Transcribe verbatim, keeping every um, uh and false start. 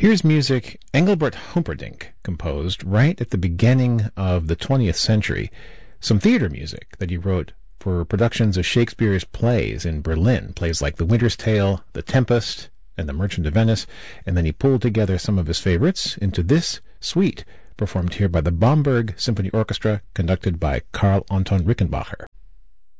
Here's music Engelbert Humperdinck composed right at the beginning of the twentieth century, some theater music that he wrote for productions of Shakespeare's plays in Berlin, plays like The Winter's Tale, The Tempest, and The Merchant of Venice, and then he pulled together some of his favorites into this suite, performed here by the Bamberg Symphony Orchestra, conducted by Karl Anton Rickenbacher.